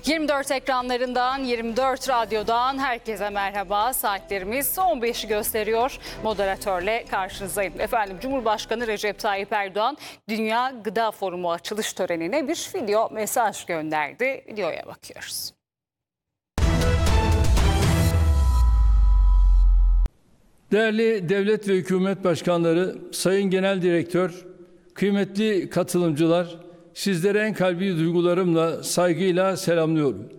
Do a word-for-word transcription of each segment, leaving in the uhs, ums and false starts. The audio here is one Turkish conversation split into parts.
yirmi dört ekranlarından, yirmi dört radyodan herkese merhaba. Saatlerimiz on beşi gösteriyor. Moderatörle karşınızdayım. Efendim, Cumhurbaşkanı Recep Tayyip Erdoğan Dünya Gıda Forumu açılış törenine bir video mesaj gönderdi. Videoya bakıyoruz. Değerli devlet ve hükümet başkanları, sayın genel direktör, kıymetli katılımcılar, sizlere en kalbi duygularımla, saygıyla selamlıyorum.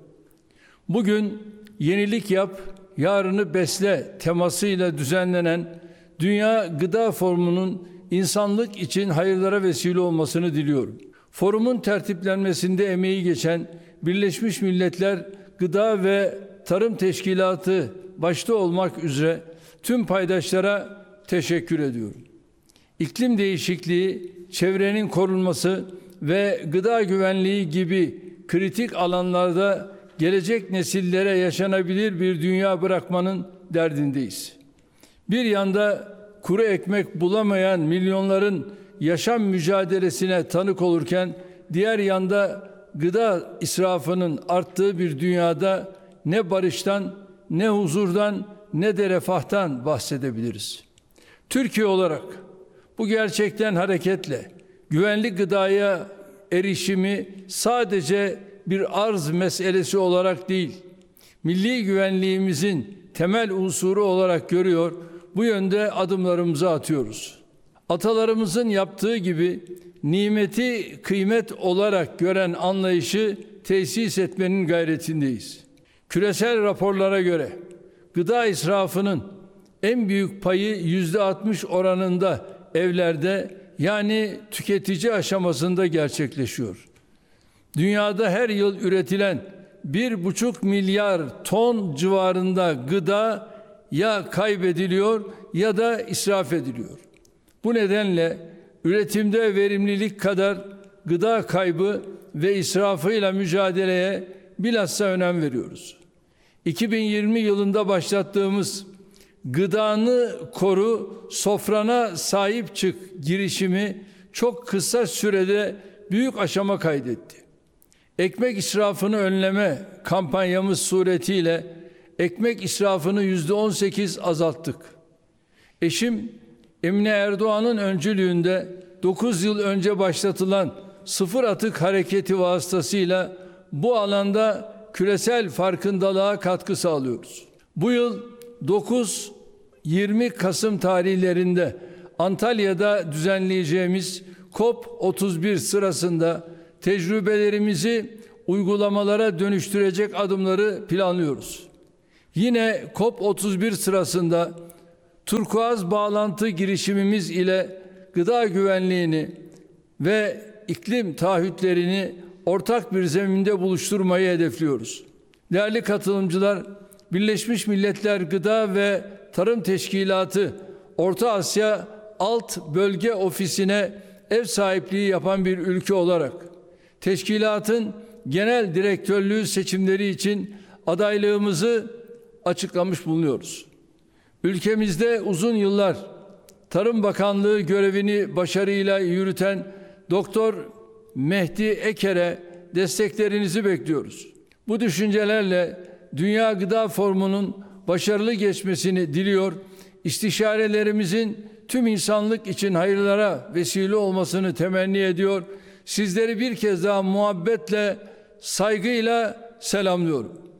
Bugün yenilik yap, yarını besle temasıyla düzenlenen Dünya Gıda Forumu'nun insanlık için hayırlara vesile olmasını diliyorum. Forumun tertiplenmesinde emeği geçen Birleşmiş Milletler Gıda ve Tarım Teşkilatı başta olmak üzere tüm paydaşlara teşekkür ediyorum. İklim değişikliği, çevrenin korunması ve gıda güvenliği gibi kritik alanlarda gelecek nesillere yaşanabilir bir dünya bırakmanın derdindeyiz. Bir yanda kuru ekmek bulamayan milyonların yaşam mücadelesine tanık olurken, diğer yanda gıda israfının arttığı bir dünyada ne barıştan, ne huzurdan, ne de refahtan bahsedebiliriz. Türkiye olarak bu gerçekten hareketle güvenli gıdaya erişimi sadece bir arz meselesi olarak değil, milli güvenliğimizin temel unsuru olarak görüyor, bu yönde adımlarımızı atıyoruz. Atalarımızın yaptığı gibi nimeti kıymet olarak gören anlayışı tesis etmenin gayretindeyiz. Küresel raporlara göre gıda israfının en büyük payı yüzde altmış oranında evlerde, yani tüketici aşamasında gerçekleşiyor. Dünyada her yıl üretilen bir buçuk milyar ton civarında gıda ya kaybediliyor ya da israf ediliyor. Bu nedenle üretimde verimlilik kadar gıda kaybı ve israfıyla mücadeleye bilhassa önem veriyoruz. iki bin yirmi yılında başlattığımız gıdanı koru, sofrana sahip çık girişimi çok kısa sürede büyük aşama kaydetti. Ekmek israfını önleme kampanyamız suretiyle ekmek israfını yüzde on sekiz azalttık. Eşim Emine Erdoğan'ın öncülüğünde dokuz yıl önce başlatılan sıfır atık hareketi vasıtasıyla bu alanda küresel farkındalığa katkı sağlıyoruz. Bu yıl dokuz yirmi Kasım tarihlerinde Antalya'da düzenleyeceğimiz COP otuz bir sırasında tecrübelerimizi uygulamalara dönüştürecek adımları planlıyoruz. Yine COP otuz bir sırasında turkuaz bağlantı girişimimiz ile gıda güvenliğini ve iklim taahhütlerini ortak bir zeminde buluşturmayı hedefliyoruz. Değerli katılımcılar, Birleşmiş Milletler Gıda ve Tarım Teşkilatı Orta Asya Alt Bölge Ofisi'ne ev sahipliği yapan bir ülke olarak teşkilatın genel direktörlüğü seçimleri için adaylığımızı açıklamış bulunuyoruz. Ülkemizde uzun yıllar Tarım Bakanlığı görevini başarıyla yürüten Doktor Mehdi Eker'e desteklerinizi bekliyoruz. Bu düşüncelerle Dünya Gıda Forumu'nun başarılı geçmesini diliyor, istişarelerimizin tüm insanlık için hayırlara vesile olmasını temenni ediyor. Sizleri bir kez daha muhabbetle, saygıyla selamlıyorum.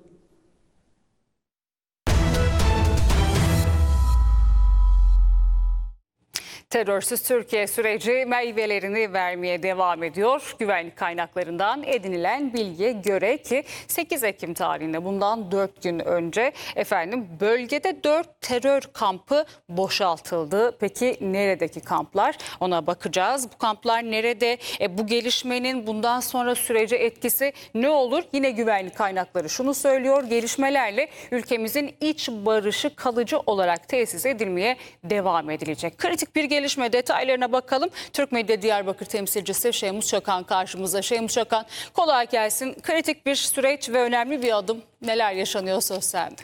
Terörsüz Türkiye süreci meyvelerini vermeye devam ediyor. Güvenlik kaynaklarından edinilen bilgiye göre ki sekiz Ekim tarihinde bundan dört gün önce efendim bölgede dört terör kampı boşaltıldı. Peki neredeki kamplar? Ona bakacağız. Bu kamplar nerede? E, bu gelişmenin bundan sonra sürece etkisi ne olur? Yine güvenlik kaynakları şunu söylüyor. Gelişmelerle ülkemizin iç barışı kalıcı olarak tesis edilmeye devam edilecek. Kritik bir gelişme, detaylarına bakalım. Türk Medya Diyarbakır temsilcisi Şeymus Çakan karşımızda. Şeymus Çakan, kolay gelsin. Kritik bir süreç ve önemli bir adım. Neler yaşanıyor sosyalde?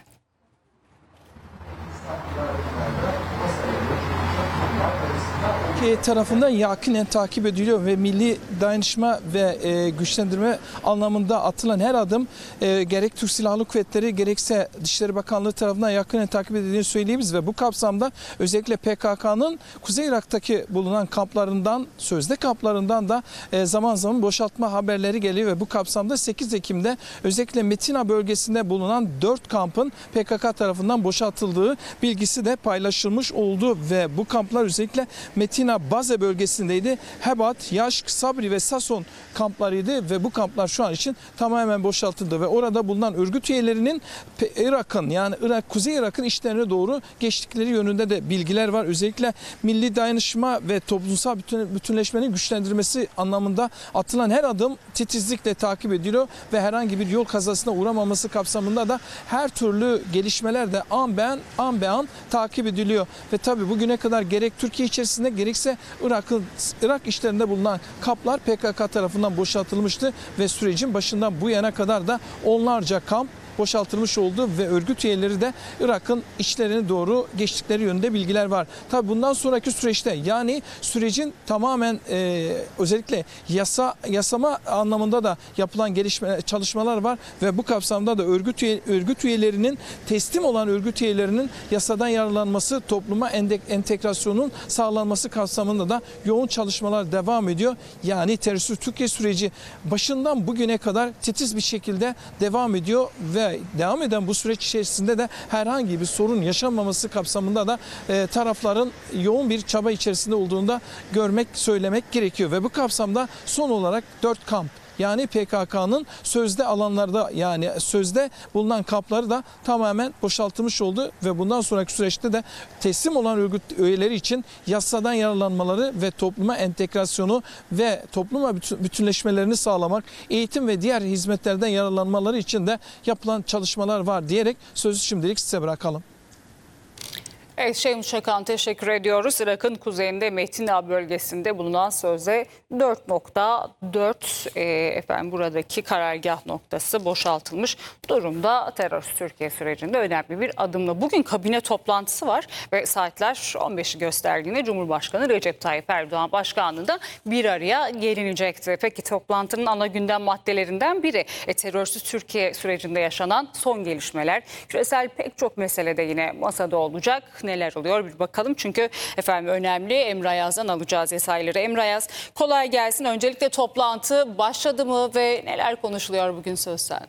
Türkiye tarafından yakinen takip ediliyor ve milli dayanışma ve e, güçlendirme anlamında atılan her adım e, gerek Türk Silahlı Kuvvetleri gerekse Dışişleri Bakanlığı tarafından yakinen takip edildiğini söyleyebiliriz ve bu kapsamda özellikle P K K'nın Kuzey Irak'taki bulunan kamplarından, sözde kamplarından da e, zaman zaman boşaltma haberleri geliyor ve bu kapsamda sekiz Ekim'de özellikle Metina bölgesinde bulunan dört kampın P K K tarafından boşaltıldığı bilgisi de paylaşılmış oldu ve bu kamplar özellikle Metina Baze bölgesindeydi. Hebat, Yaşk, Sabri ve Sason kamplarıydı ve bu kamplar şu an için tamamen boşaltıldı ve orada bulunan örgüt üyelerinin Irak'ın yani Irak, Kuzey Irak'ın içlerine doğru geçtikleri yönünde de bilgiler var. Özellikle milli dayanışma ve toplumsal bütün, bütünleşmenin güçlendirmesi anlamında atılan her adım titizlikle takip ediliyor ve herhangi bir yol kazasına uğramaması kapsamında da her türlü gelişmeler de an be an, an be an takip ediliyor. Ve tabii bugüne kadar gerek Türkiye içerisinde gerekse Irak'ın Irak işlerinde bulunan kamplar P K K tarafından boşaltılmıştı ve sürecin başından bu yana kadar da onlarca kamp boşaltılmış oldu ve örgüt üyeleri de Irak'ın içlerine doğru geçtikleri yönünde bilgiler var. Tabi bundan sonraki süreçte yani sürecin tamamen e, özellikle yasa yasama anlamında da yapılan gelişme çalışmalar var ve bu kapsamda da örgüt üye, örgüt üyelerinin teslim olan örgüt üyelerinin yasadan yararlanması, topluma entegrasyonun sağlanması kapsamında da yoğun çalışmalar devam ediyor. Yani terörsüz Türkiye süreci başından bugüne kadar titiz bir şekilde devam ediyor ve devam eden bu süreç içerisinde de herhangi bir sorun yaşanmaması kapsamında da e, tarafların yoğun bir çaba içerisinde olduğunu da görmek, söylemek gerekiyor. Ve bu kapsamda son olarak dört kamp yani P K K'nın sözde alanlarda yani sözde bulunan kampları da tamamen boşaltılmış oldu ve bundan sonraki süreçte de teslim olan örgüt üyeleri için yasadan yararlanmaları ve topluma entegrasyonu ve topluma bütünleşmelerini sağlamak, eğitim ve diğer hizmetlerden yararlanmaları için de yapılan çalışmalar var diyerek sözü şimdilik size bırakalım. Evet, Şeyh Çakan teşekkür ediyoruz. Irak'ın kuzeyinde Metina bölgesinde bulunan sözde dört nokta dört e, efendim buradaki karargah noktası boşaltılmış durumda. Terörsüz Türkiye sürecinde önemli bir adımla. Bugün kabine toplantısı var ve saatler on beşi gösterdiğinde Cumhurbaşkanı Recep Tayyip Erdoğan başkanlığında bir araya gelinecekti. Peki toplantının ana gündem maddelerinden biri e, terörsüz Türkiye sürecinde yaşanan son gelişmeler. Küresel pek çok meselede yine masada olacak. Neler oluyor bir bakalım çünkü efendim önemli. Emre Ayaz'dan alacağız detayları. Emre Ayaz kolay gelsin. Öncelikle toplantı başladı mı ve neler konuşuluyor bugün söz sende?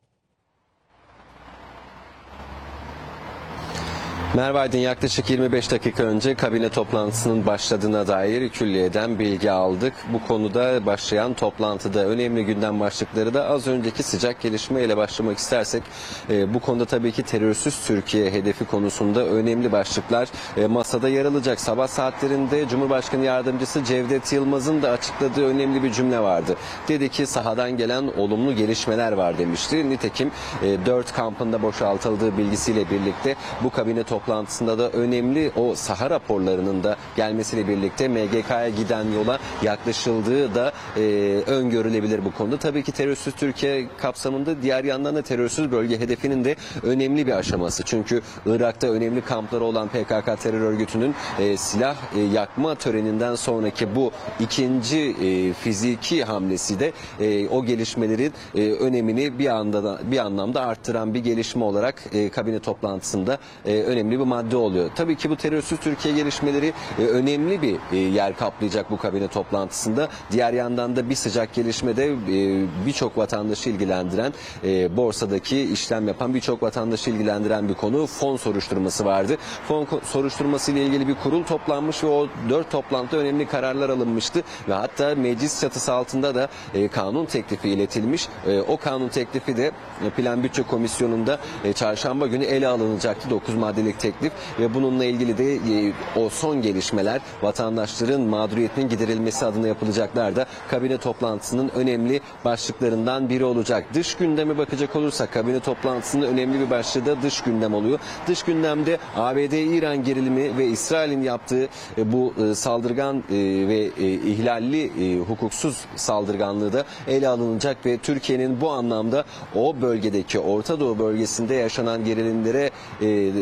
Merhaba Aydın, yaklaşık yirmi beş dakika önce kabine toplantısının başladığına dair külliyeden bilgi aldık. Bu konuda başlayan toplantıda önemli gündem başlıkları da az önceki sıcak gelişmeyle başlamak istersek e, bu konuda tabii ki terörsüz Türkiye hedefi konusunda önemli başlıklar e, masada yer alacak. Sabah saatlerinde Cumhurbaşkanı Yardımcısı Cevdet Yılmaz'ın da açıkladığı önemli bir cümle vardı. Dedi ki sahadan gelen olumlu gelişmeler var demişti. Nitekim e, dört kampında boşaltıldığı bilgisiyle birlikte bu kabine toplantısında toplantısında da önemli o saha raporlarının da gelmesiyle birlikte M G K'ya giden yola yaklaşıldığı da e, öngörülebilir bu konuda. Tabii ki terörsüz Türkiye kapsamında diğer yandan da terörsüz bölge hedefinin de önemli bir aşaması. Çünkü Irak'ta önemli kampları olan P K K terör örgütünün e, silah e, yakma töreninden sonraki bu ikinci e, fiziki hamlesi de e, o gelişmelerin e, önemini bir anda da, bir anlamda arttıran bir gelişme olarak e, kabine toplantısında e, önemli bir madde oluyor. Tabii ki bu terörsüz Türkiye gelişmeleri e, önemli bir e, yer kaplayacak bu kabine toplantısında. Diğer yandan da bir sıcak gelişmede e, birçok vatandaşı ilgilendiren, e, borsadaki işlem yapan birçok vatandaşı ilgilendiren bir konu fon soruşturması vardı. Fon soruşturması ile ilgili bir kurul toplanmış ve o dört toplantıda önemli kararlar alınmıştı ve hatta meclis çatısı altında da e, kanun teklifi iletilmiş. E, o kanun teklifi de e, Plan Bütçe Komisyonu'nda e, çarşamba günü ele alınacaktı. dokuz maddelik teklif ve bununla ilgili de e, o son gelişmeler vatandaşların mağduriyetinin giderilmesi adına yapılacaklar da kabine toplantısının önemli başlıklarından biri olacak. Dış gündeme bakacak olursak kabine toplantısının önemli bir başlığı da dış gündem oluyor. Dış gündemde A B D-İran gerilimi ve İsrail'in yaptığı e, bu e, saldırgan e, ve e, ihlalli e, hukuksuz saldırganlığı da ele alınacak ve Türkiye'nin bu anlamda o bölgedeki Orta Doğu bölgesinde yaşanan gerilimlere e,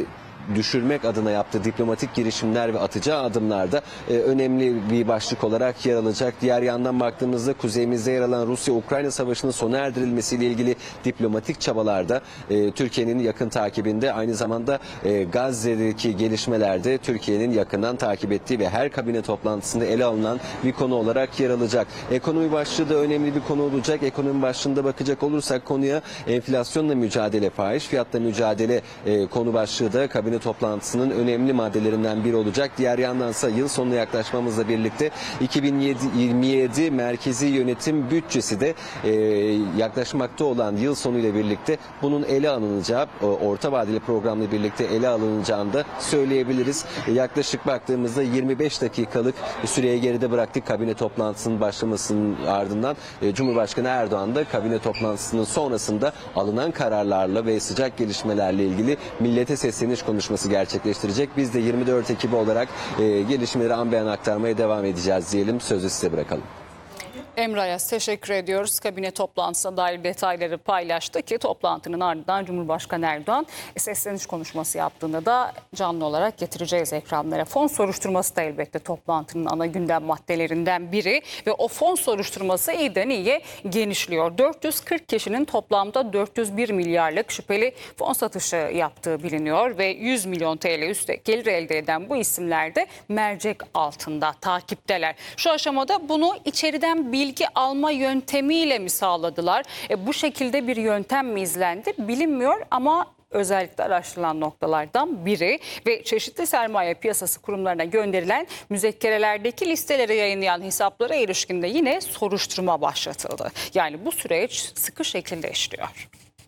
düşürmek adına yaptığı diplomatik girişimler ve atacağı adımlarda e, önemli bir başlık olarak yer alacak. Diğer yandan baktığımızda kuzeyimizde yer alan Rusya-Ukrayna savaşının sona erdirilmesiyle ilgili diplomatik çabalarda e, Türkiye'nin yakın takibinde, aynı zamanda e, Gazze'deki gelişmelerde Türkiye'nin yakından takip ettiği ve her kabine toplantısında ele alınan bir konu olarak yer alacak. Ekonomi başlığı da önemli bir konu olacak. Ekonomi başlığında bakacak olursak konuya enflasyonla mücadele, fahiş fiyatla mücadele e, konu başlığı da kabine toplantısının önemli maddelerinden biri olacak. Diğer yandansa yıl sonuna yaklaşmamızla birlikte iki bin yirmi yedi merkezi yönetim bütçesi de e, yaklaşmakta olan yıl sonuyla birlikte bunun ele alınacağı, orta vadeli programla birlikte ele alınacağını da söyleyebiliriz. Yaklaşık baktığımızda yirmi beş dakikalık süreye geride bıraktık kabine toplantısının başlamasının ardından. Cumhurbaşkanı Erdoğan da kabine toplantısının sonrasında alınan kararlarla ve sıcak gelişmelerle ilgili millete sesleniş konuşması gerçekleştirecek. Biz de yirmi dört ekibi olarak gelişmeleri an beyan aktarmaya devam edeceğiz diyelim. Sözü size bırakalım. Emre Ayaz, teşekkür ediyoruz. Kabine toplantısına dair detayları paylaştı ki toplantının ardından Cumhurbaşkanı Erdoğan sesleniş konuşması yaptığında da canlı olarak getireceğiz ekranlara. Fon soruşturması da elbette toplantının ana gündem maddelerinden biri ve o fon soruşturması iyiden iyiye genişliyor. dört yüz kırk kişinin toplamda dört yüz bir milyarlık şüpheli fon satışı yaptığı biliniyor ve yüz milyon T L üstü gelir elde eden bu isimler de mercek altında takipteler. Şu aşamada bunu içeriden bir bilgi alma yöntemiyle mi sağladılar? E, bu şekilde bir yöntem mi izlendi bilinmiyor ama özellikle araştırılan noktalardan biri ve çeşitli sermaye piyasası kurumlarına gönderilen müzekkerelerdeki listeleri yayınlayan hesaplara ilişkin de yine soruşturma başlatıldı. Yani bu süreç sıkı şekilde işliyor.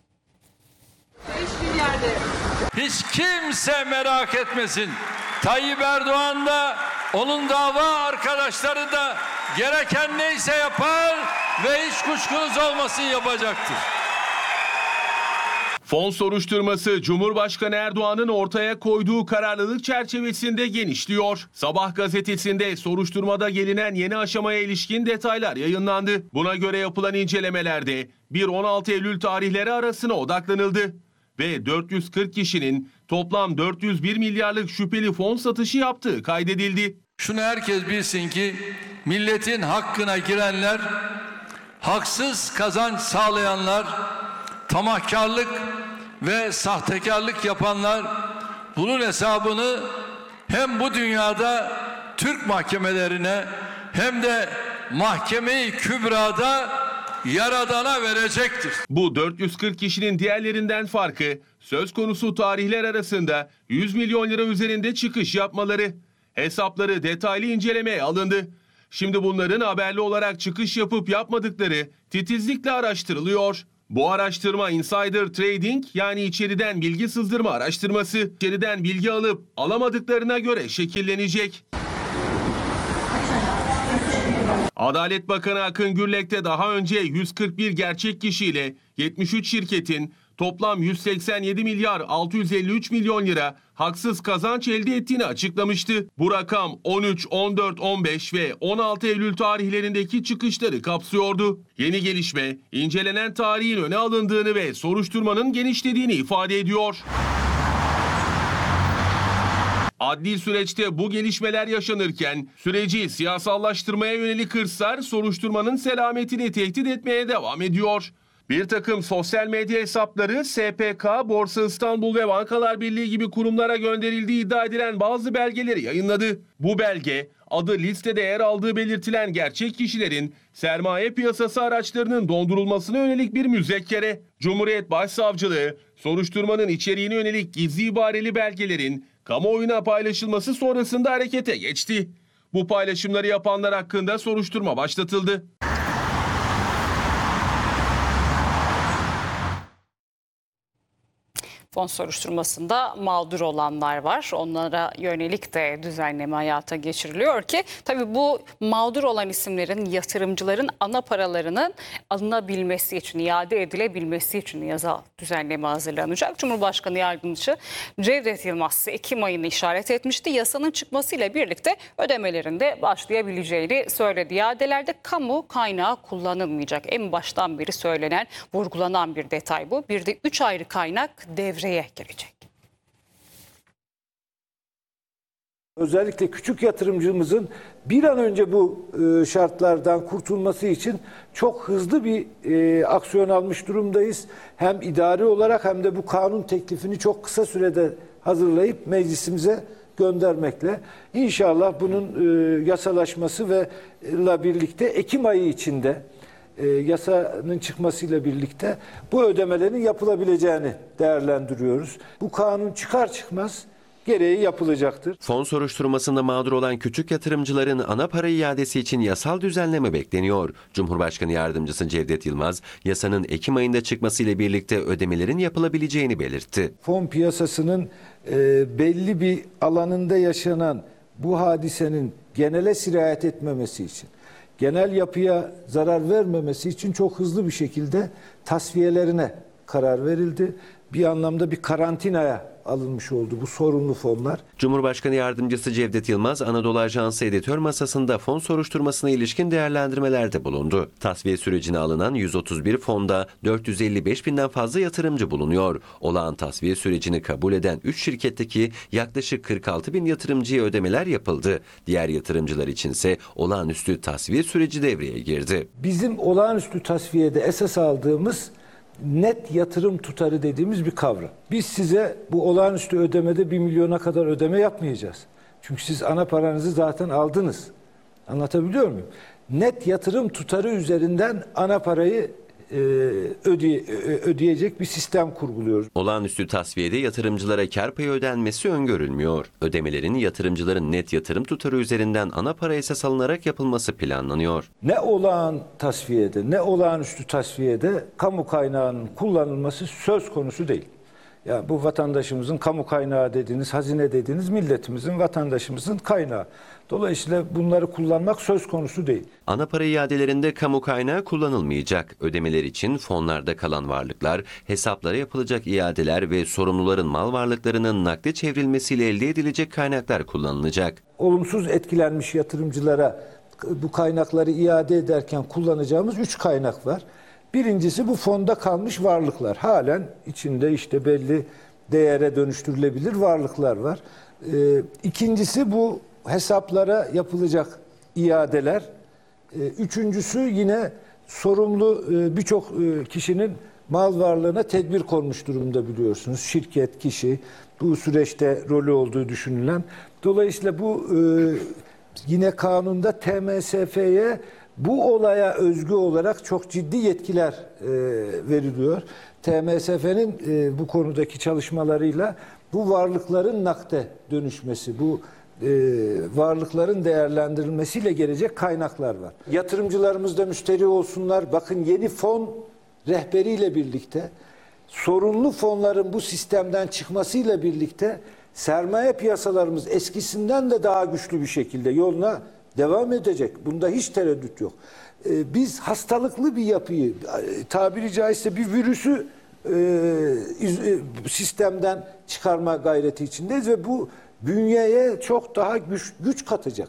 Hiç kimse merak etmesin. Tayyip Erdoğan da onun dava arkadaşları da gereken neyse yapar ve hiç kuşkunuz olmasın yapacaktır. Fon soruşturması Cumhurbaşkanı Erdoğan'ın ortaya koyduğu kararlılık çerçevesinde genişliyor. Sabah gazetesinde soruşturmada gelinen yeni aşamaya ilişkin detaylar yayınlandı. Buna göre yapılan incelemelerde bir on altı Eylül tarihleri arasına odaklanıldı. Ve dört yüz kırk kişinin toplam dört yüz bir milyarlık şüpheli fon satışı yaptığı kaydedildi. Şunu herkes bilsin ki milletin hakkına girenler, haksız kazanç sağlayanlar, tamahkarlık ve sahtekarlık yapanlar bunun hesabını hem bu dünyada Türk mahkemelerine hem de Mahkeme-i Kübra'da Yaradan'a verecektir. Bu dört yüz kırk kişinin diğerlerinden farkı söz konusu tarihler arasında yüz milyon lira üzerinde çıkış yapmaları. Hesapları detaylı incelemeye alındı. Şimdi bunların haberli olarak çıkış yapıp yapmadıkları titizlikle araştırılıyor. Bu araştırma insider trading, yani içeriden bilgi sızdırma araştırması. İçeriden bilgi alıp alamadıklarına göre şekillenecek. Adalet Bakanı Akın Gürlek de daha önce yüz kırk bir gerçek kişiyle yetmiş üç şirketin toplam yüz seksen yedi milyar altı yüz elli üç milyon lira haksız kazanç elde ettiğini açıklamıştı. Bu rakam on üç, on dört, on beş ve on altı Eylül tarihlerindeki çıkışları kapsıyordu. Yeni gelişme, incelenen tarihin öne alındığını ve soruşturmanın genişlediğini ifade ediyor. Adli süreçte bu gelişmeler yaşanırken süreci siyasallaştırmaya yönelik hırslar soruşturmanın selametini tehdit etmeye devam ediyor. Bir takım sosyal medya hesapları S P K, Borsa İstanbul ve Bankalar Birliği gibi kurumlara gönderildiği iddia edilen bazı belgeleri yayınladı. Bu belge, adı listede yer aldığı belirtilen gerçek kişilerin sermaye piyasası araçlarının dondurulmasına yönelik bir müzekkere. Cumhuriyet Başsavcılığı, soruşturmanın içeriğine yönelik gizli ibareli belgelerin kamuoyuna paylaşılması sonrasında harekete geçti. Bu paylaşımları yapanlar hakkında soruşturma başlatıldı. Fon soruşturmasında mağdur olanlar var. Onlara yönelik de düzenleme hayata geçiriliyor ki tabii bu mağdur olan isimlerin, yatırımcıların ana paralarının alınabilmesi için, iade edilebilmesi için yasa düzenleme hazırlanacak. Cumhurbaşkanı Yardımcısı Cevdet Yılmaz Ekim ayını işaret etmişti. Yasanın çıkmasıyla birlikte ödemelerin de başlayabileceğini söyledi. İadelerde kamu kaynağı kullanılmayacak. En baştan beri söylenen, vurgulanan bir detay bu. Bir de üç ayrı kaynak devreye girecek. Özellikle küçük yatırımcımızın bir an önce bu şartlardan kurtulması için çok hızlı bir e, aksiyon almış durumdayız. Hem idari olarak hem de bu kanun teklifini çok kısa sürede hazırlayıp meclisimize göndermekle. İnşallah bunun e, yasalaşması ve ile birlikte Ekim ayı içinde e, yasanın çıkmasıyla birlikte bu ödemelerin yapılabileceğini değerlendiriyoruz. Bu kanun çıkar çıkmaz gereği yapılacaktır. Fon soruşturmasında mağdur olan küçük yatırımcıların ana para iadesi için yasal düzenleme bekleniyor. Cumhurbaşkanı Yardımcısı Cevdet Yılmaz, yasanın Ekim ayında çıkmasıyla birlikte ödemelerin yapılabileceğini belirtti. Fon piyasasının e, belli bir alanında yaşanan bu hadisenin genele sirayet etmemesi için, genel yapıya zarar vermemesi için çok hızlı bir şekilde tasfiyelerine karar verildi. Bir anlamda bir karantinaya alınmış oldu bu sorunlu fonlar. Cumhurbaşkanı Yardımcısı Cevdet Yılmaz, Anadolu Ajansı editör masasında fon soruşturmasına ilişkin değerlendirmelerde bulundu. Tasfiye sürecine alınan yüz otuz bir fonda dört yüz elli beş binden fazla yatırımcı bulunuyor. Olağan tasfiye sürecini kabul eden üç şirketteki yaklaşık kırk altı bin yatırımcıya ödemeler yapıldı. Diğer yatırımcılar içinse olağanüstü tasfiye süreci devreye girdi. Bizim olağanüstü tasfiyede esas aldığımız net yatırım tutarı dediğimiz bir kavram. Biz size bu olağanüstü ödemede bir milyona kadar ödeme yapmayacağız. Çünkü siz ana paranızı zaten aldınız. Anlatabiliyor muyum? Net yatırım tutarı üzerinden ana parayı e, ödeye, ödeyecek bir sistem kurguluyoruz. Olağanüstü tasfiyede yatırımcılara kar payı ödenmesi öngörülmüyor. Ödemelerin yatırımcıların net yatırım tutarı üzerinden ana para esas alınarak yapılması planlanıyor. Ne olağan tasfiyede ne olağanüstü tasfiyede kamu kaynağının kullanılması söz konusu değil. Yani bu vatandaşımızın kamu kaynağı dediğiniz, hazine dediğiniz milletimizin, vatandaşımızın kaynağı. Dolayısıyla bunları kullanmak söz konusu değil. Ana para iadelerinde kamu kaynağı kullanılmayacak. Ödemeler için fonlarda kalan varlıklar, hesaplara yapılacak iadeler ve sorumluların mal varlıklarının nakde çevrilmesiyle elde edilecek kaynaklar kullanılacak. Olumsuz etkilenmiş yatırımcılara bu kaynakları iade ederken kullanacağımız üç kaynak var. Birincisi bu fonda kalmış varlıklar. Halen içinde işte belli değere dönüştürülebilir varlıklar var. Ee, ikincisi bu hesaplara yapılacak iadeler. Ee, üçüncüsü yine sorumlu e, birçok e, kişinin mal varlığına tedbir konmuş durumda biliyorsunuz. Şirket, kişi bu süreçte rolü olduğu düşünülen. Dolayısıyla bu e, yine kanunda T M S F'ye bu olaya özgü olarak çok ciddi yetkiler e, veriliyor. T M S F'nin e, bu konudaki çalışmalarıyla bu varlıkların nakde dönüşmesi, bu e, varlıkların değerlendirilmesiyle gelecek kaynaklar var. Yatırımcılarımız da müşteri olsunlar. Bakın yeni fon rehberiyle birlikte sorunlu fonların bu sistemden çıkmasıyla birlikte sermaye piyasalarımız eskisinden de daha güçlü bir şekilde yoluna devam edecek. Bunda hiç tereddüt yok. Ee, biz hastalıklı bir yapıyı, tabiri caizse bir virüsü e, sistemden çıkarma gayreti içindeyiz ve bu bünyeye çok daha güç, güç katacak.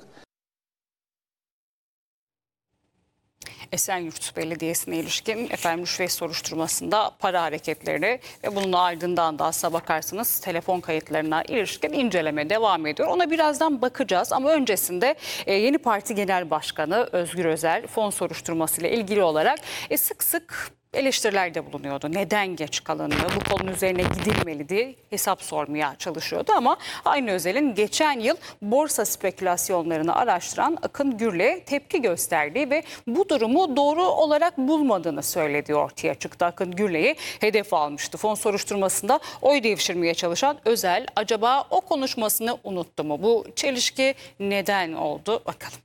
Esenyurt Belediyesi'ne ilişkin efendim rüşvet soruşturmasında para hareketleri ve bunun ardından da aslına bakarsanız telefon kayıtlarına ilişkin inceleme devam ediyor. Ona birazdan bakacağız ama öncesinde e, yeni parti genel başkanı Özgür Özel fon soruşturmasıyla ilgili olarak e, sık sık eleştirilerde bulunuyordu. Neden geç kalınıyor? Bu konunun üzerine gidilmeli diye hesap sormaya çalışıyordu ama aynı Özel'in geçen yıl borsa spekülasyonlarını araştıran Akın Gürlek'e tepki gösterdiği ve bu durumu doğru olarak bulmadığını söylediği ortaya çıktı. Akın Gürlek'i hedef almıştı. Fon soruşturmasında oy devşirmeye çalışan Özel acaba o konuşmasını unuttu mu? Bu çelişki neden oldu? Bakalım.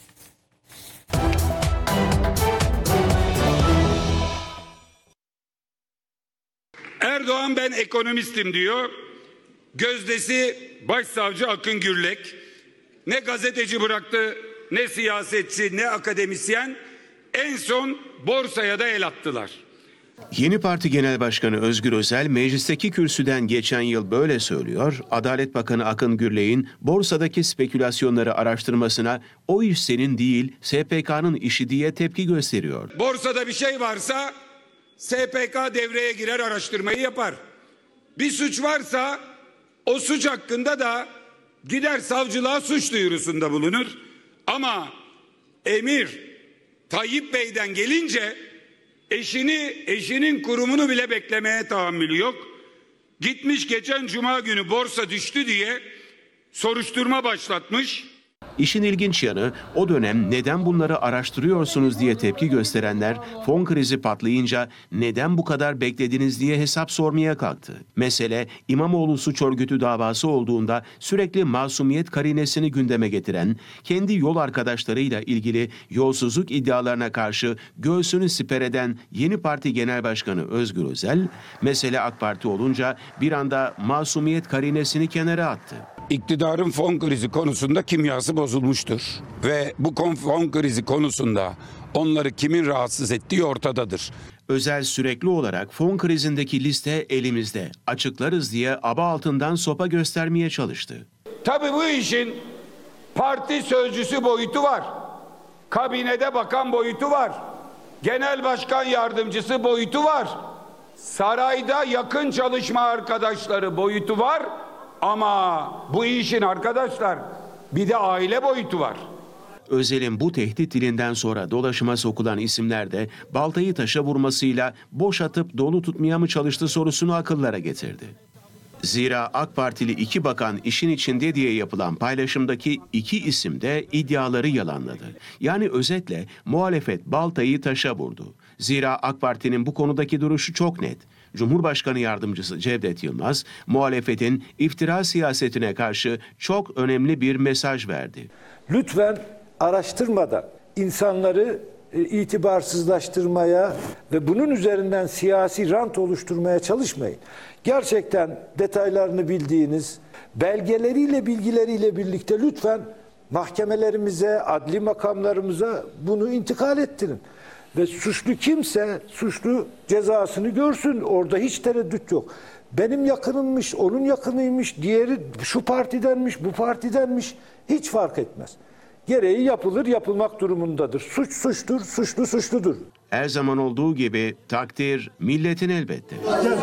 Erdoğan ben ekonomistim diyor. Gözdesi Başsavcı Akın Gürlek. Ne gazeteci bıraktı, ne siyasetçi, ne akademisyen. En son borsaya da el attılar. Yeni Parti Genel Başkanı Özgür Özel meclisteki kürsüden geçen yıl böyle söylüyor. Adalet Bakanı Akın Gürlek'in borsadaki spekülasyonları araştırmasına o iş senin değil S P K'nın işi diye tepki gösteriyor. Borsada bir şey varsa S P K devreye girer, araştırmayı yapar. Bir suç varsa o suç hakkında da gider savcılığa suç duyurusunda bulunur. Ama emir Tayyip Bey'den gelince eşini, eşinin kurumunu bile beklemeye tahammülü yok. Gitmiş geçen cuma günü borsa düştü diye soruşturma başlatmış. İşin ilginç yanı, o dönem neden bunları araştırıyorsunuz diye tepki gösterenler fon krizi patlayınca neden bu kadar beklediniz diye hesap sormaya kalktı. Mesele İmamoğlu suç örgütü davası olduğunda sürekli masumiyet karinesini gündeme getiren, kendi yol arkadaşlarıyla ilgili yolsuzluk iddialarına karşı göğsünü siper eden yeni parti genel başkanı Özgür Özel, mesele AK Parti olunca bir anda masumiyet karinesini kenara attı. İktidarın fon krizi konusunda kimyası bozulmuştur. Ve bu fon krizi konusunda onları kimin rahatsız ettiği ortadadır. Özel sürekli olarak fon krizindeki liste elimizde, açıklarız diye aba altından sopa göstermeye çalıştı. Tabii bu işin parti sözcüsü boyutu var. Kabinede bakan boyutu var. Genel başkan yardımcısı boyutu var. Sarayda yakın çalışma arkadaşları boyutu var. Ama bu işin arkadaşlar bir de aile boyutu var. Özel'in bu tehdit dilinden sonra dolaşıma sokulan isimler de baltayı taşa vurmasıyla boş atıp dolu tutmaya mı çalıştı sorusunu akıllara getirdi. Zira AK Partili iki bakan işin içinde diye yapılan paylaşımdaki iki isim de iddiaları yalanladı. Yani özetle muhalefet baltayı taşa vurdu. Zira AK Parti'nin bu konudaki duruşu çok net. Cumhurbaşkanı Yardımcısı Cevdet Yılmaz, muhalefetin iftira siyasetine karşı çok önemli bir mesaj verdi. Lütfen araştırmadan insanları itibarsızlaştırmaya ve bunun üzerinden siyasi rant oluşturmaya çalışmayın. Gerçekten detaylarını bildiğiniz, belgeleriyle, bilgileriyle birlikte lütfen mahkemelerimize, adli makamlarımıza bunu intikal ettirin. Ve suçlu kimse suçlu cezasını görsün. Orada hiç tereddüt yok. Benim yakınımmış, onun yakınıymış, diğeri şu partidenmiş, bu partidenmiş. Hiç fark etmez. Gereği yapılır, yapılmak durumundadır. Suç suçtur, suçlu suçludur. Her zaman olduğu gibi takdir milletin elbette. Bir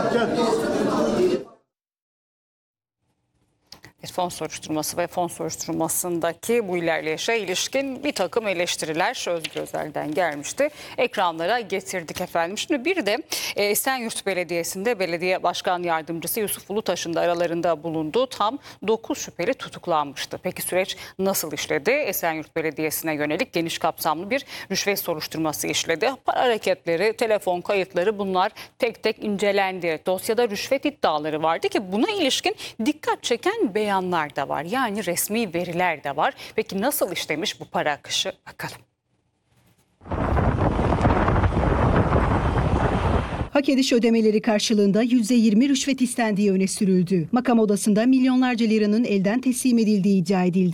fon soruşturması ve fon soruşturmasındaki bu ilerleyişe ilişkin bir takım eleştiriler Özgür Özel'den gelmişti. Ekranlara getirdik efendim. Şimdi bir de Esenyurt Belediyesi'nde belediye başkan yardımcısı Yusuf Ulutaş'ın da aralarında bulunduğu tam dokuz şüpheli tutuklanmıştı. Peki süreç nasıl işledi? Esenyurt Belediyesi'ne yönelik geniş kapsamlı bir rüşvet soruşturması işledi. Para hareketleri, telefon kayıtları bunlar tek tek incelendi. Dosyada rüşvet iddiaları vardı ki buna ilişkin dikkat çeken beyan da var. Yani resmi veriler de var. Peki nasıl işlemiş bu para akışı? Bakalım. Hak ediş ödemeleri karşılığında yüzde yirmi rüşvet istendiği öne sürüldü. Makam odasında milyonlarca liranın elden teslim edildiği iddia edildi.